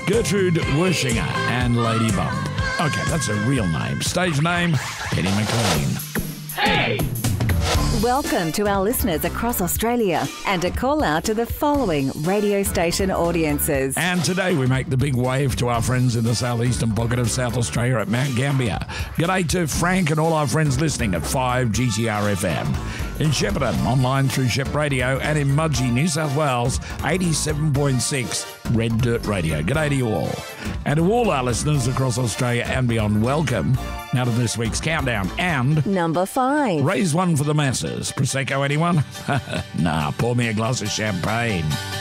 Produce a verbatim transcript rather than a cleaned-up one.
Gertrude Wershinger and Lady Bump. Okay, that's a real name. Stage name, Penny McLean. Hey! Welcome to our listeners across Australia and a call out to the following radio station audiences. And today we make the big wave to our friends in the southeastern pocket of South Australia at Mount Gambier. G'day to Frank and all our friends listening at five G T R F M. In Shepparton, online through Shep Radio, and in Mudgee, New South Wales, eighty-seven point six Red Dirt Radio. G'day to you all. And to all our listeners across Australia and beyond, welcome now to this week's countdown. And number five. Raise one for the masses. Prosecco, anyone? Nah, pour me a glass of champagne.